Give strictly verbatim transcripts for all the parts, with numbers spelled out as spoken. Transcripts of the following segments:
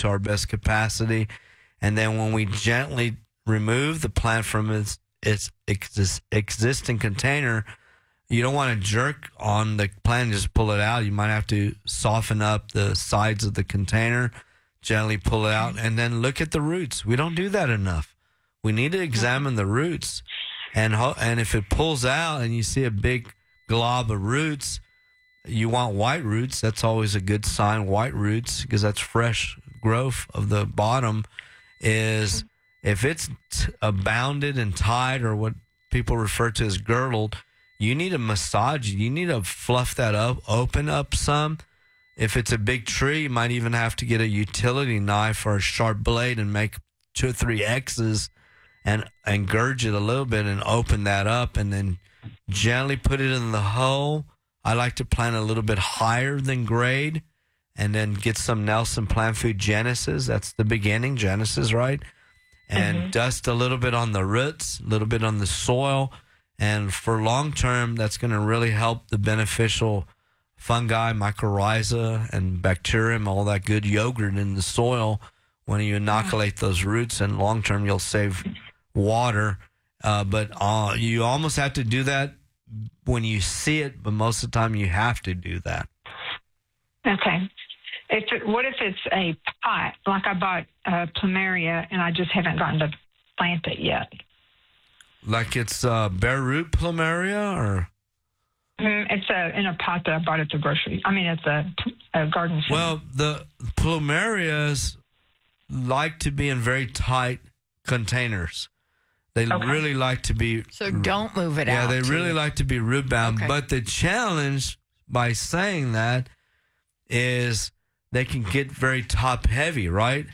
to our best capacity. And then when we gently remove the plant from its, its exis- existing container, you don't want to jerk on the plant and just pull it out. You might have to soften up the sides of the container, gently pull it out, and then look at the roots. We don't do that enough. We need to examine the roots. And ho- and if it pulls out and you see a big glob of roots, you want white roots. That's always a good sign, white roots, because that's fresh growth of the bottom. Is if it's t- abounded and tied, or what people refer to as girdled, you need to massage it. You need to fluff that up, open up some. If it's a big tree, you might even have to get a utility knife or a sharp blade and make two or three X's and, and gurge it a little bit and open that up and then gently put it in the hole. I like to plant a little bit higher than grade and then get some Nelson Plant Food Genesis. That's the beginning, Genesis, right? And mm-hmm. dust a little bit on the roots, a little bit on the soil. And for long term, that's going to really help the beneficial fungi, mycorrhiza, and bacterium, all that good yogurt in the soil. When you inoculate those roots, and long term, you'll save water. Uh, but uh, you almost have to do that when you see it, but most of the time, you have to do that. Okay. If it, what if it's a pot? Like I bought uh, plumeria, and I just haven't gotten to plant it yet. Like it's uh, bare root plumeria, or? Mm, it's a, in a pot that I bought at the grocery. I mean, at the uh, garden center. Well, the plumerias like to be in very tight containers. They okay. really like to be... So don't move it yeah, out. Yeah, they really you. like to be root bound. Okay. But the challenge by saying that is they can get very top heavy, right?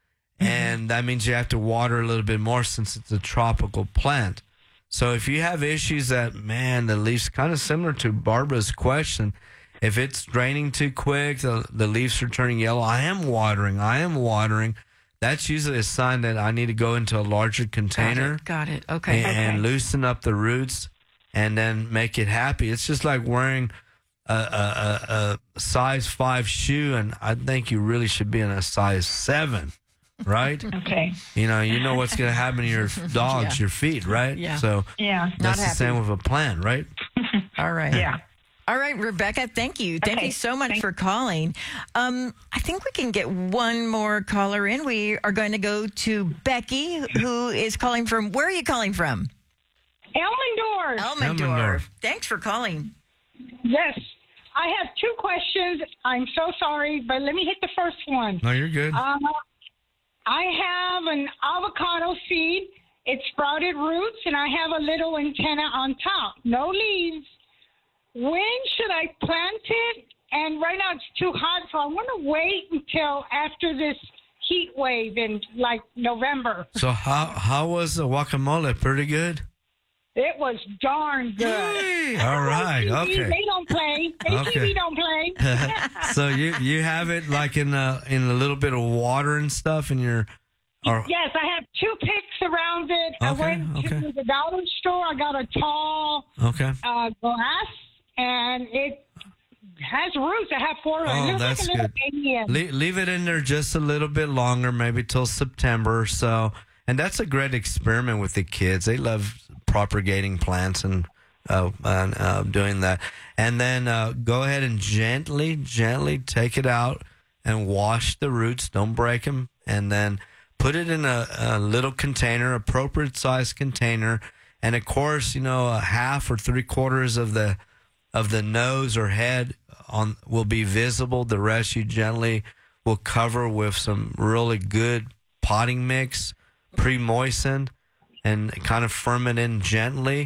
And that means you have to water a little bit more since it's a tropical plant. So if you have issues that, man, the leaves, kind of similar to Barbara's question, if it's draining too quick, the, the leaves are turning yellow, I am watering, I am watering. That's usually a sign that I need to go into a larger container. Got it. Got it. Okay. And, and okay. loosen up the roots and then make it happy. It's just like wearing a, a, a, a size five shoe, and I think you really should be in a size seven. Right? Okay. You know, you know what's going to happen to your dogs, yeah. your feet, right? Yeah. So yeah. that's the same with a plant, right? All right. Yeah. All right, Rebecca, thank you. Thank okay. you so much Thanks. for calling. Um, I think we can get one more caller in. We are going to go to Becky, who is calling from, where are you calling from? Elmendorf. Elmendorf. Elmendorf. Thanks for calling. Yes. I have two questions. I'm so sorry, but let me hit the first one. No, you're good. Uh, I have an avocado seed. It's sprouted roots, and I have a little antenna on top. No leaves. When should I plant it? And right now it's too hot, so I want to wait until after this heat wave in, like, November. So how how was the guacamole? Pretty good? It was darn good. Hey, all right, T V, okay. They don't play. They Okay. T V don't play. So you you have it like in a, in a little bit of water and stuff in your... Or, Yes, I have two picks around it. I Okay, went okay. to the dollar store. I got a tall okay. uh, glass, and it has roots. I have four. Oh, it looks that's like a little good. baby in. Le- leave it in there just a little bit longer, maybe till September or so. And that's a great experiment with the kids. They love propagating plants and uh, and uh, doing that. And then uh, go ahead and gently, gently take it out and wash the roots. Don't break them. And then put it in a, a little container, appropriate size container. And of course, you know, a half or three quarters of the of the nose or head on will be visible. The rest you gently will cover with some really good potting mix, pre-moistened, and kind of firm it in gently,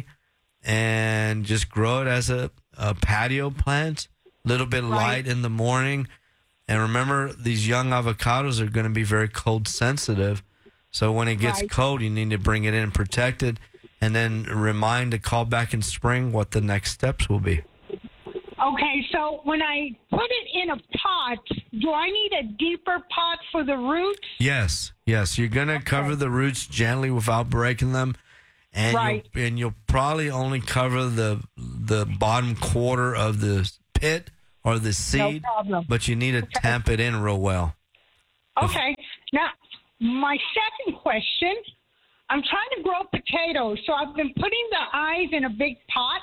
and just grow it as a, a patio plant, a little bit Right. light in the morning. And remember, these young avocados are going to be very cold sensitive. So when it gets Right. cold, you need to bring it in and protect it, and then remind to call back in spring what the next steps will be. Okay, so when I put it in a pot, do I need a deeper pot for the roots? Yes, yes. You're going to cover the roots gently without breaking them. And, Right. you'll, and you'll probably only cover the the bottom quarter of the pit or the seed, problem. but you need to tamp it in real well. Okay. Now, my second question, I'm trying to grow potatoes. So I've been putting the eyes in a big pot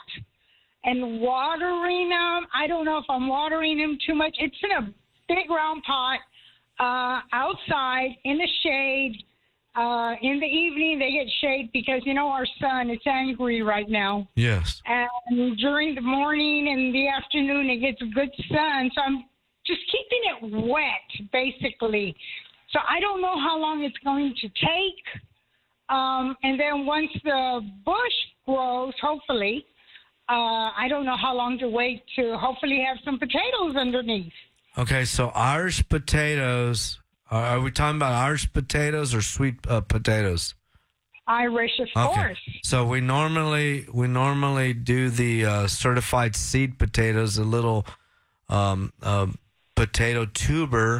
and watering them. I don't know if I'm watering them too much. It's in a big round pot uh, outside in the shade. Uh, in the evening, they get shade because, you know, our sun, it's angry right now. Yes. And during the morning and the afternoon, it gets good sun. So I'm just keeping it wet, basically. So I don't know how long it's going to take. Um, and then once the bush grows, hopefully, uh, I don't know how long to wait to hopefully have some potatoes underneath. Okay, so Irish potatoes. Are we talking about Irish potatoes or sweet uh, potatoes? Irish, of Okay. course. So we normally we normally do the uh, certified seed potatoes, a little um, uh, potato tuber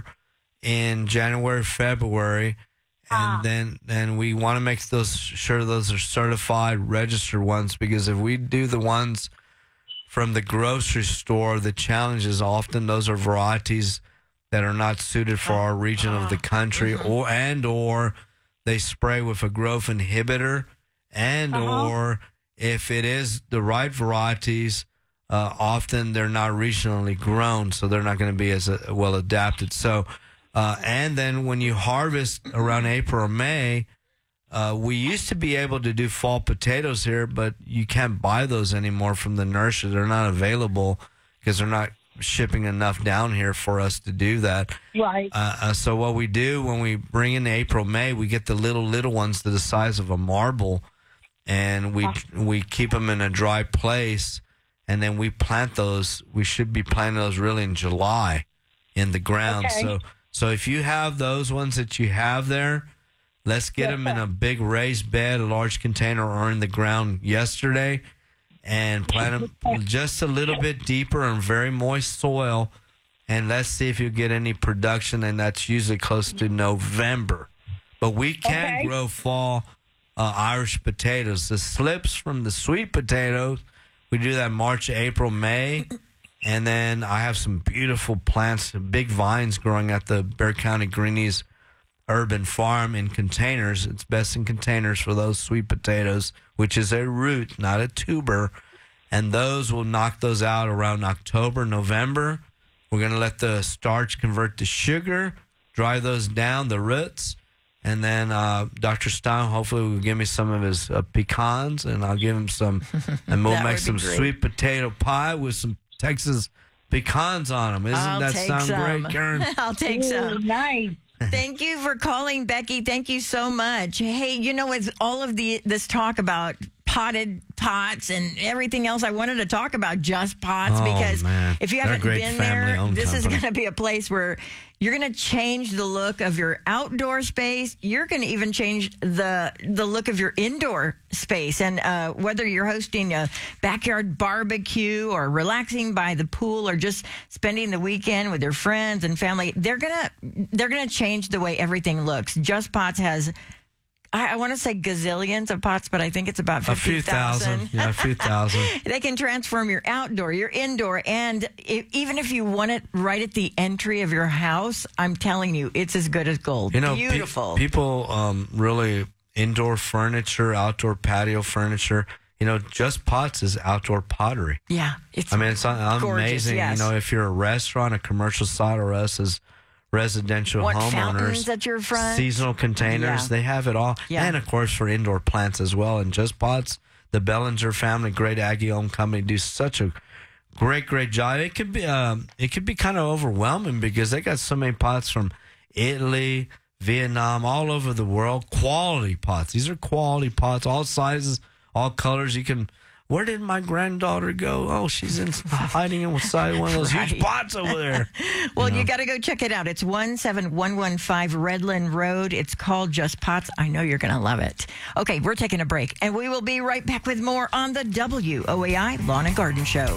in January, February, and Ah. then then we want to make those sure those are certified, registered ones, because if we do the ones from the grocery store, the challenge is often those are varieties that are not suited for our region of the country, or and or they spray with a growth inhibitor, and Uh-huh. or if it is the right varieties, uh, often they're not regionally grown, so they're not going to be as uh, well adapted. So, uh, and then when you harvest around April or May, uh, we used to be able to do fall potatoes here, but you can't buy those anymore from the nursery. They're not available because they're not shipping enough down here for us to do that. Right. Uh, uh, so what we do when we bring in April, May, we get the little, little ones to the size of a marble, and we we keep them in a dry place, and then we plant those. We should be planting those really in July in the ground. Okay. So so if you have those ones that you have there, let's get Yes, them in sir. a big raised bed, a large container, or in the ground yesterday, and plant them just a little bit deeper in very moist soil, and let's see if you get any production, and that's usually close to November. But we can Okay. grow fall uh, Irish potatoes. The slips from the sweet potatoes, we do that March, April, May, and then I have some beautiful plants, big vines growing at the Bexar County Greenies Urban Farm in containers. It's best in containers for those sweet potatoes, which is a root, not a tuber. And those will knock those out around October, November. We're going to let the starch convert to sugar, dry those down, the roots. And then uh, Doctor Stein hopefully will give me some of his uh, pecans, and I'll give him some, and we'll That make would be some great. sweet potato pie with some Texas pecans on them. Isn't I'll that take sound some. great, Karen? I'll take Ooh, some. nice. Thank you for calling, Becky. Thank you so much. Hey, you know, with all of the this talk about potted pots and everything else, I wanted to talk about Just Pots, Oh, because man. if you They're a haven't great been there, family-owned this is company. going to be a place where you're going to change the look of your outdoor space. You're going to even change the the look of your indoor space. And uh, whether you're hosting a backyard barbecue or relaxing by the pool or just spending the weekend with your friends and family, they're gonna they're gonna change the way everything looks. Just Pots has, I, I want to say gazillions of pots, but I think it's about A fifty few thousand. thousand. Yeah, a few thousand. They can transform your outdoor, your indoor, and i even if you want it right at the entry of your house, I'm telling you, it's as good as gold. You know, pe- Beautiful. people um, really indoor furniture, outdoor patio furniture. You know, Just Pots is outdoor pottery. yeah, it's. I mean, it's un- Gorgeous, amazing. yes. You know, if you're a restaurant, a commercial side, or us as residential Want fountains homeowners, at your front? seasonal containers, Yeah. they have it all. Yeah. And of course, for indoor plants as well. And Just Pots, the Bellinger family, great Aggie-owned company, do such a great, great job. It could be, um, it could be kind of overwhelming because they got so many pots from Italy, Vietnam, all over the world. Quality pots. These are quality pots, all sizes, all colors. You can. Where did my granddaughter go? Oh, she's in hiding inside one of those huge Right. pots over there. Well, you got to go check it out. It's one seven one one five Redland Road. It's called Just Pots. I know you're going to love it. Okay, we're taking a break, and we will be right back with more on the W O A I Lawn and Garden Show.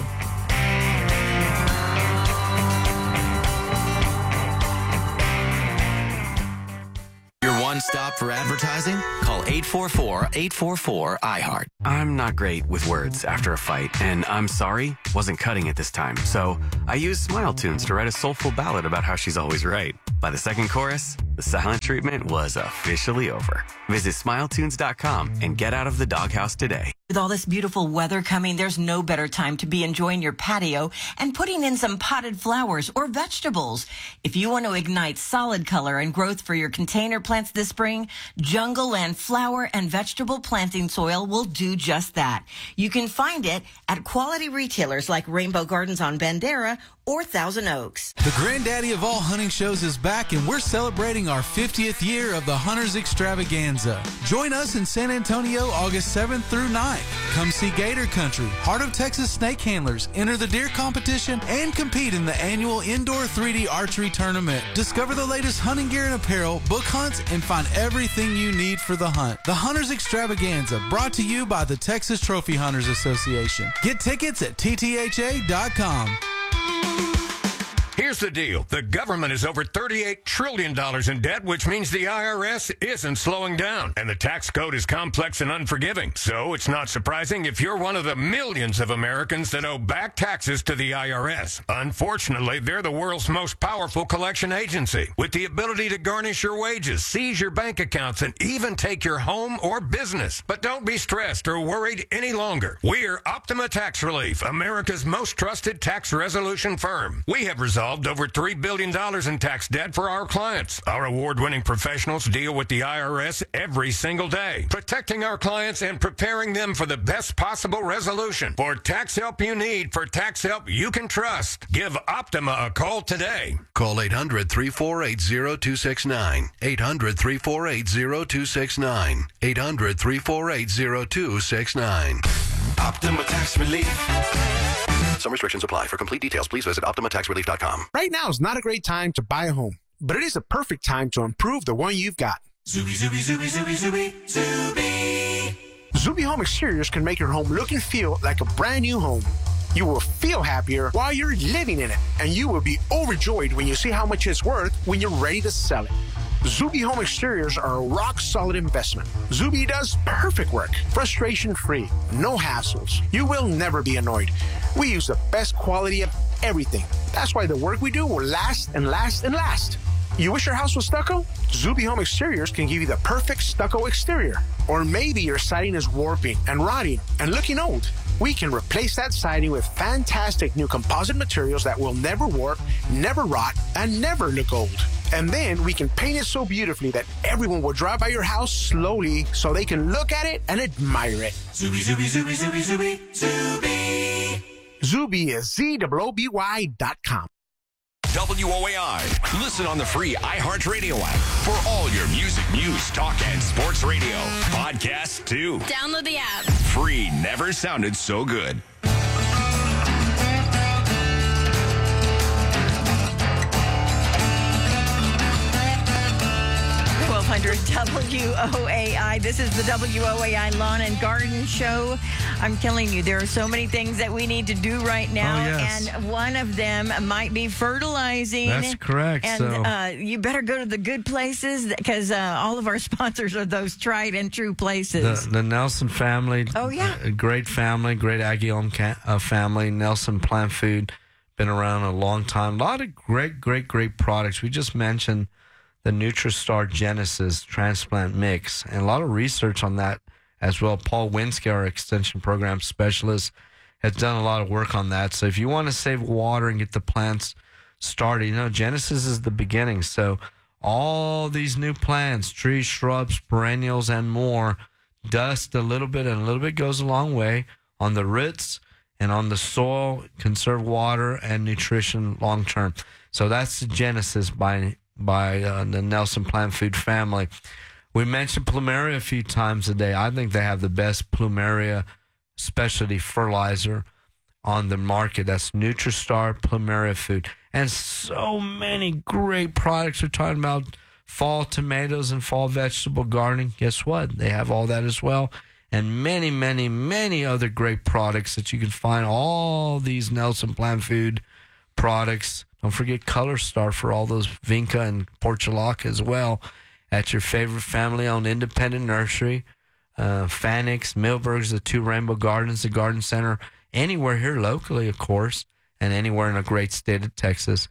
Your one stop for advertising? Call eight four four, eight four four, I heart. I'm not great with words after a fight, and I'm sorry wasn't cutting it this time. So I used Smile Tunes to write a soulful ballad about how she's always right. By the second chorus, The silent treatment was officially over. Visit smile tunes dot com and get out of the doghouse today. With all this beautiful weather coming, there's no better time to be enjoying your patio and putting in some potted flowers or vegetables. If you want to ignite solid color and growth for your container plants this spring, Jungle Land flower and vegetable planting soil will do just that. You can find it at quality retailers like Rainbow Gardens on Bandera or Thousand Oaks. The granddaddy of all hunting shows is back, and we're celebrating our fiftieth year of the Hunters Extravaganza. Join us in San Antonio August seventh through ninth. Come see Gator Country, Heart of Texas Snake Handlers, enter the deer competition, and compete in the annual indoor three D archery tournament. Discover the latest hunting gear and apparel, book hunts, and find everything you need for the hunt. The Hunters Extravaganza, brought to you by the Texas Trophy Hunters Association. Get tickets at T T H A dot com. Here's the deal. The government is over thirty-eight trillion dollars in debt, which means the I R S isn't slowing down. And the tax code is complex and unforgiving. So it's not surprising if you're one of the millions of Americans that owe back taxes to the I R S. Unfortunately, they're the world's most powerful collection agency, with the ability to garnish your wages, seize your bank accounts, and even take your home or business. But don't be stressed or worried any longer. We're Optima Tax Relief, America's most trusted tax resolution firm. We have resolved over three billion dollars in tax debt for our clients. Our award-winning professionals deal with the I R S every single day, protecting our clients and preparing them for the best possible resolution. For tax help you need, for tax help you can trust, give Optima a call today. Call eight hundred, three four eight, zero two six nine. eight hundred, three four eight, zero two six nine. eight hundred, three four eight, zero two six nine. Optima Tax Relief. Some restrictions apply. For complete details, please visit optima tax relief dot com. Right now is not a great time to buy a home, but it is a perfect time to improve the one you've got. Zuby, Zuby, Zuby, Zuby, Zuby, Zuby. Zuby Home Exteriors can make your home look and feel like a brand new home. You will feel happier while you're living in it, and you will be overjoyed when you see how much it's worth when you're ready to sell it. Zuby Home Exteriors are a rock-solid investment. Zuby does perfect work, frustration-free, no hassles. You will never be annoyed. We use the best quality of everything. That's why the work we do will last and last and last. You wish your house was stucco? Zuby Home Exteriors can give you the perfect stucco exterior. Or maybe your siding is warping and rotting and looking old. We can replace that siding with fantastic new composite materials that will never warp, never rot, and never look old. And then we can paint it so beautifully that everyone will drive by your house slowly so they can look at it and admire it. Zuby, Zuby, Zuby, Zuby, Zuby, Zuby. Zuby is Z O O B Y dot com. W O A I. Listen on the free iHeartRadio app for all your music, news, talk, and sports radio. Podcasts, too. Download the app. Free never sounded so good. twelve hundred W O A I. This is the W O A I Lawn and Garden Show. I'm telling you, there are so many things that we need to do right now, Oh, yes. and one of them might be fertilizing. That's correct. And So- uh, you better go to the good places because uh, all of our sponsors are those tried and true places. The, the Nelson family. Oh, yeah. A great family, great Aggie-owned ca- uh, family. Nelson Plant Food, been around a long time. A lot of great, great, great products. We just mentioned the NutriStar Genesis transplant mix, and a lot of research on that as well. Paul Winsky, our extension program specialist, has done a lot of work on that. So if you want to save water and get the plants started, you know, Genesis is the beginning. So all these new plants, trees, shrubs, perennials, and more, dust a little bit, and a little bit goes a long way on the roots and on the soil, conserve water and nutrition long term. So that's the Genesis by by uh, the Nelson Plant Food family. We mentioned Plumeria a few times a day. I think they have the best Plumeria specialty fertilizer on the market. That's NutriStar Plumeria Food. And so many great products. We're talking about fall tomatoes and fall vegetable gardening. Guess what? They have all that as well. And many, many, many other great products that you can find. All these Nelson Plant Food products. Don't forget Color Star for all those Vinca and Portulaca as well at your favorite family-owned independent nursery. Uh, Fanix, Milberg's, the two Rainbow Gardens, the Garden Center, anywhere here locally, of course, and anywhere in the great state of Texas.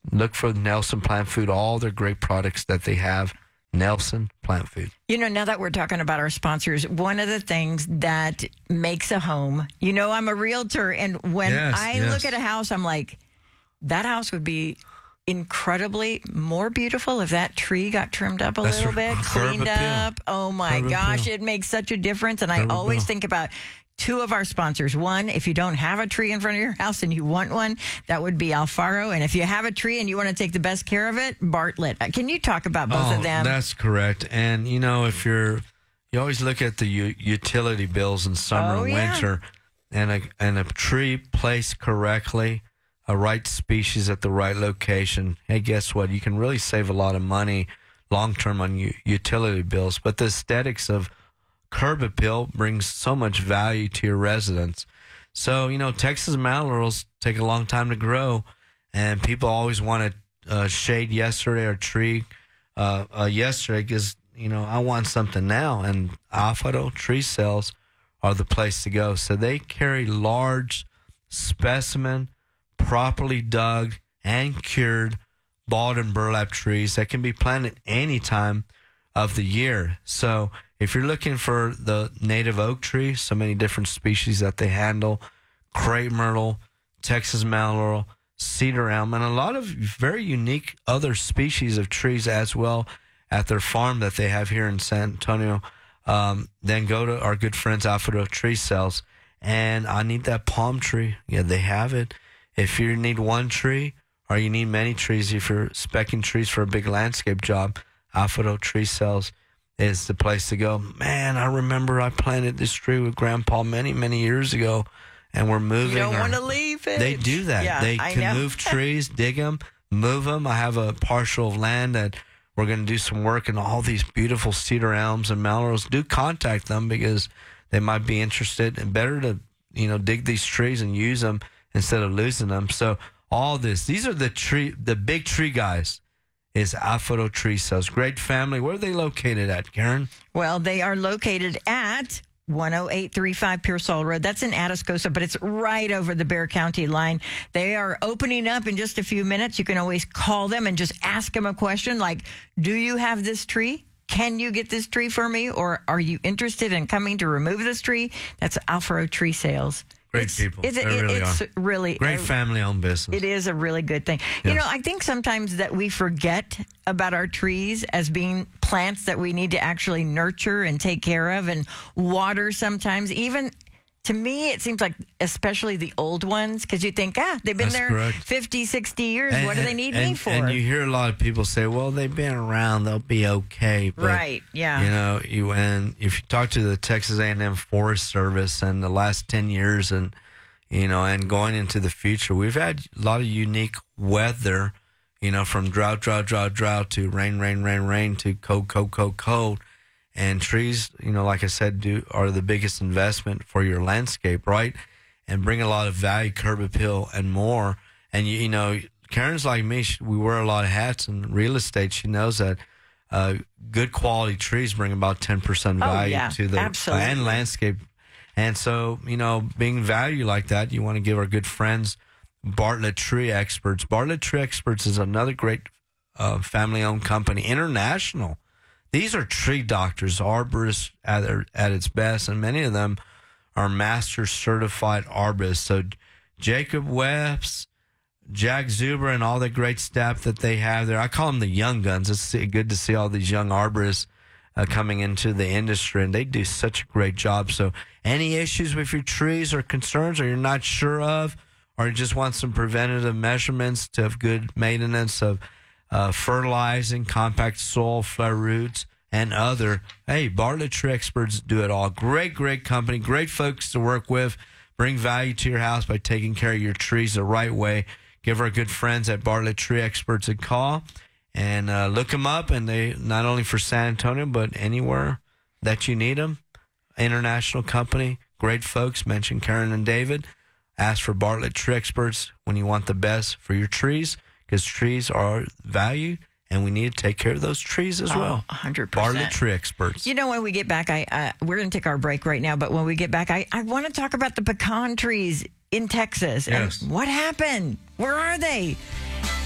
look for Nelson Plant Food, all their great products that they have. Nelson Plant Food. You know, now that we're talking about our sponsors, one of the things that makes a home, you know, I'm a realtor, and when Yes, I yes. look at a house, I'm like, that house would be incredibly more beautiful if that tree got trimmed up a That's little right. bit, Curb cleaned appeal. up. Oh my Curb gosh, appeal. it makes such a difference. And I Curb always appeal. think about two of our sponsors. One, if you don't have a tree in front of your house and you want one, that would be Alfaro. And if you have a tree and you want to take the best care of it, Bartlett. Uh, Can you talk about both oh, of them? That's correct. And, you know, if you're, you always look at the u- utility bills in summer Oh, and yeah. winter, and a, and a tree placed correctly, a right species at the right location. Hey, guess what? You can really save a lot of money long term on u- utility bills. But the aesthetics of curb appeal brings so much value to your residents. So, you know, Texas mallarals take a long time to grow, and people always want to uh, shade yesterday or tree uh, uh, yesterday because, you know, I want something now. And Alfaro tree sales are the place to go. So they carry large specimen, properly dug and cured bald and burlap trees that can be planted any time of the year. So if you're looking for the native oak tree, so many different species that they handle, crepe myrtle, Texas malloral, cedar elm, and a lot of very unique other species of trees as well at their farm that they have here in San Antonio, um, then go to our good friends Alfaro Tree Sales. And I need that palm tree. Yeah, they have it. If you need one tree or you need many trees, if you're specking trees for a big landscape job, Alfaro Tree Sales is the place to go. Man, I remember I planted this tree with Grandpa many, many years ago, and we're moving. You don't our- want to leave it. They do that. Yeah, they I can know. move trees, dig them, move them. I have a partial of land that we're going to do some work in all these beautiful cedar elms and mallarals. Do contact them because they might be interested, and better to, you know, dig these trees and use them instead of losing them. So all this, these are the tree, the big tree guys. Is Alfaro Tree Sales. Great family. Where are they located at, Karen? Well, they are located at one oh eight three five Pearsall Road. That's in Atascosa, but it's right over the Bexar County line. They are opening up in just a few minutes. You can always call them and just ask them a question like, do you have this tree? Can you get this tree for me? Or are you interested in coming to remove this tree? That's Alfaro Tree Sales. Great It's- people. It's, They it- really it's are. really Great a- family-owned business. It is a really good thing. You Yes. know, I think sometimes that we forget about our trees as being plants that we need to actually nurture and take care of and water sometimes. Even to me, it seems like especially the old ones, because you think, ah, they've been That's there correct. fifty, sixty years. And- what do they need and, me for? And you hear a lot of people say, well, they've been around, they'll be okay. But, Right, yeah. You know, you and if you talk to the Texas A and M Forest Service and the last ten years and, you know, and going into the future, we've had a lot of unique weather, you know, from drought, drought, drought, drought to rain, rain, rain, rain to cold, cold, cold, cold. And trees, you know, like I said, do are the biggest investment for your landscape, right? And bring a lot of value, curb appeal, and more. And, you, you know, Karen's like me. She, we wear a lot of hats in real estate. She knows that uh, good quality trees bring about ten percent Oh, value yeah, to the absolutely. and landscape. And so, you know, being value like that, you want to give our good friends Bartlett Tree Experts. Bartlett Tree Experts is another great uh, family-owned company, international. These are tree doctors, arborists at, their, at its best, and many of them are master certified arborists. So Jacob Webbs, Jack Zuber, and all the great staff that they have there. I call them the young guns. It's good to see all these young arborists uh, coming into the industry, and they do such a great job. So any issues with your trees or concerns or you're not sure of, or you just want some preventative measurements to have good maintenance of uh, fertilizing, compact soil, flood roots, and other. Hey, Bartlett Tree Experts do it all. Great, great company, great folks to work with. Bring value to your house by taking care of your trees the right way. Give our good friends at Bartlett Tree Experts a call and uh, look them up. And they not only for San Antonio, but anywhere that you need them. International company, great folks. Mention Karen and David. Ask for Bartlett Tree Experts when you want the best for your trees, because trees are value, and we need to take care of those trees as Oh, well. one hundred percent. Bartlett Tree Experts. You know, when we get back, I uh, we're going to take our break right now, but when we get back, I, I want to talk about the pecan trees in Texas. Yes. And what happened? Where are they?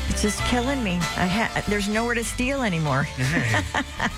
It's just killing me. I ha- there's nowhere to steal anymore.